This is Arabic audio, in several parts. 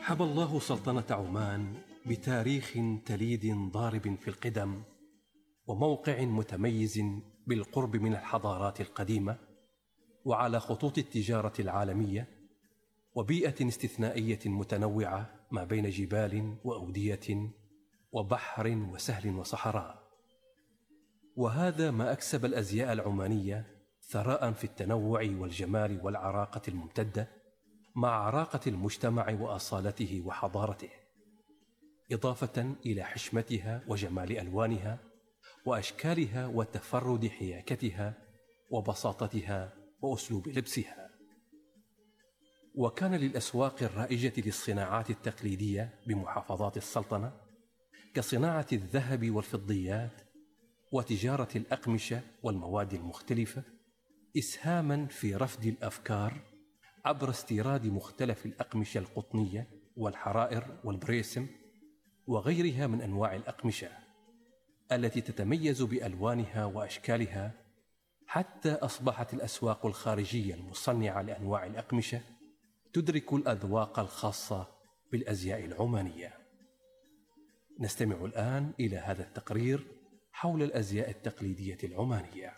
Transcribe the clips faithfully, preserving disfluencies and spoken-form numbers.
حبى الله سلطنة عمان بتاريخ تليد ضارب في القدم، وموقع متميز بالقرب من الحضارات القديمة، وعلى خطوط التجارة العالمية، وبيئة استثنائية متنوعة ما بين جبال وأودية وبحر وسهل وصحراء. وهذا ما أكسب الأزياء العمانية ثراء في التنوع والجمال والعراقة الممتدة، مع عراقة المجتمع وأصالته وحضارته، إضافة إلى حشمتها وجمال ألوانها وأشكالها وتفرد حياكتها وبساطتها وأسلوب لبسها. وكان للأسواق الرائجة للصناعات التقليدية بمحافظات السلطنة كصناعة الذهب والفضيات وتجارة الأقمشة والمواد المختلفة إسهاما في رفد الأفكار عبر استيراد مختلف الأقمشة القطنية والحرائر والبريسم وغيرها من أنواع الأقمشة التي تتميز بألوانها وأشكالها، حتى أصبحت الأسواق الخارجية المصنعة لأنواع الأقمشة تدرك الأذواق الخاصة بالأزياء العمانية. نستمع الآن إلى هذا التقرير حول الأزياء التقليدية العمانية.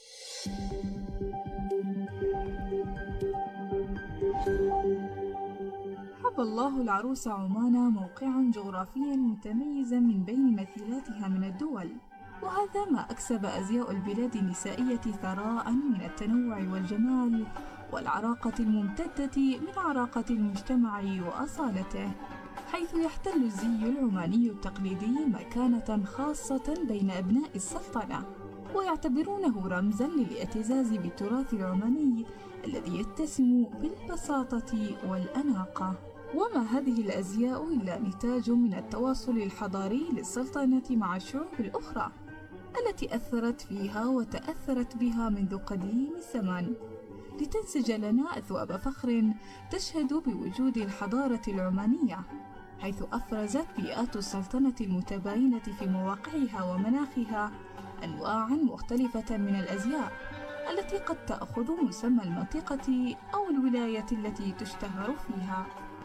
حب الله العروس عمان موقعا جغرافيا متميزا من بين مثيلاتها من الدول، وهذا ما أكسب أزياء البلاد النسائية ثراء من التنوع والجمال والعراقة الممتدة من عراقة المجتمع وأصالته، حيث يحتل الزي العماني التقليدي مكانة خاصة بين أبناء السلطنة، ويعتبرونه رمزا للاعتزاز بالتراث العماني الذي يتسم بالبساطة والأناقة. وما هذه الأزياء إلا نتاج من التواصل الحضاري للسلطنة مع الشعوب الأخرى التي أثرت فيها وتأثرت بها منذ قديم الزمن، لتنسج لنا أثواب فخر تشهد بوجود الحضارة العمانية، حيث أفرزت بيئات السلطنة المتباينة في مواقعها ومناخها أنواعا مختلفة من الأزياء التي قد تأخذ مسمى المنطقة أو الولاية التي تشتهر فيها.